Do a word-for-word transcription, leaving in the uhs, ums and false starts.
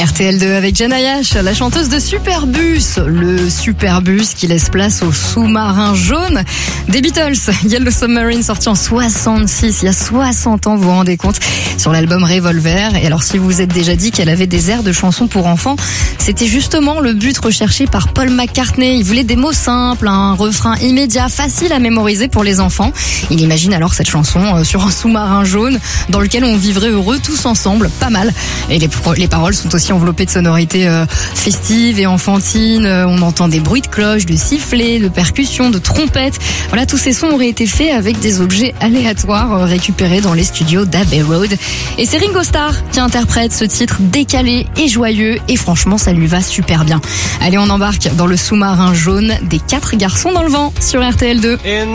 R T L deux avec Jana Yash, la chanteuse de Superbus. Le Superbus qui laisse place au sous-marin jaune des Beatles. Yellow Submarine, sorti en soixante-six, il y a soixante ans, vous vous rendez compte, sur l'album Revolver. Et alors, si vous vous êtes déjà dit qu'elle avait des airs de chansons pour enfants, c'était justement le but recherché par Paul McCartney. Il voulait des mots simples, un refrain immédiat, facile à mémoriser pour les enfants. Il imagine alors cette chanson sur un sous-marin jaune dans lequel on vivrait heureux tous ensemble, pas mal. Et les, pro- les paroles sont aussi enveloppées de sonorités euh, festives et enfantines. On entend des bruits de cloches, de sifflets, de percussions, de trompettes. Voilà, tous ces sons auraient été faits avec des objets aléatoires euh, récupérés dans les studios d'Abbey Road. Et c'est Ringo Starr qui interprète ce titre décalé et joyeux. Et franchement, ça lui va super bien. Allez, on embarque dans le sous-marin jaune des quatre garçons dans le vent sur R T L deux.